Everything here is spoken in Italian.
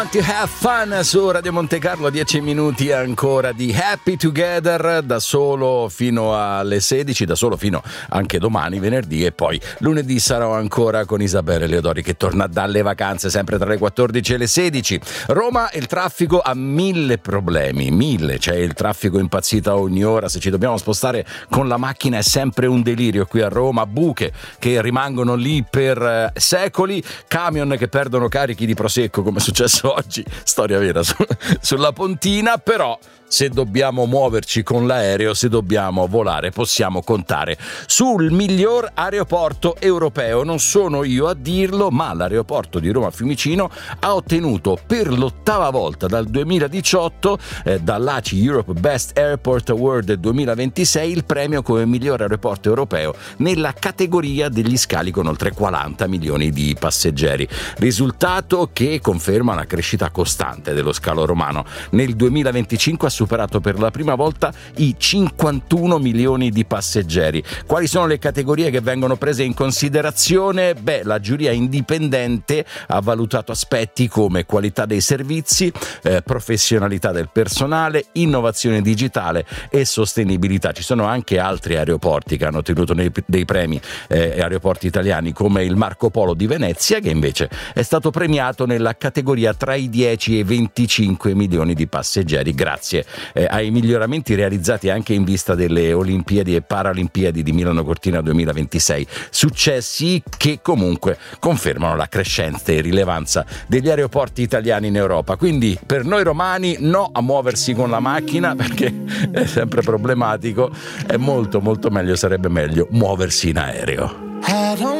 To have fun su Radio Monte Carlo, 10 minuti ancora di Happy Together, da solo fino alle 16, da solo fino anche domani venerdì, e poi lunedì sarò ancora con Isabella Leodori che torna dalle vacanze sempre tra le 14 e le 16. Roma, il traffico ha 1000 problemi, c'è il traffico impazzito a ogni ora, se ci dobbiamo spostare con la macchina è sempre un delirio qui a Roma, buche che rimangono lì per secoli, camion che perdono carichi di prosecco come è successo oggi, storia vera sulla Pontina. Però se dobbiamo muoverci con l'aereo, se dobbiamo volare, possiamo contare sul miglior aeroporto europeo. Non sono io a dirlo, ma l'aeroporto di Roma Fiumicino ha ottenuto per l'8ª volta dal 2018 dall'ACI Europe Best Airport Award 2026 il premio come miglior aeroporto europeo nella categoria degli scali con oltre 40 milioni di passeggeri. Risultato che conferma una crescita costante dello scalo romano. Nel 2025 ha superato per la prima volta i 51 milioni di passeggeri. Quali sono le categorie che vengono prese in considerazione? La giuria indipendente ha valutato aspetti come qualità dei servizi, professionalità del personale, innovazione digitale e sostenibilità. Ci sono anche altri aeroporti che hanno ottenuto dei premi, aeroporti italiani come il Marco Polo di Venezia, che invece è stato premiato nella categoria tra i 10 e i 25 milioni di passeggeri, grazie ai miglioramenti realizzati anche in vista delle Olimpiadi e Paralimpiadi di Milano Cortina 2026, successi che comunque confermano la crescente rilevanza degli aeroporti italiani in Europa. Quindi per noi romani no a muoversi con la macchina, perché è sempre problematico, è molto meglio, sarebbe meglio muoversi in aereo.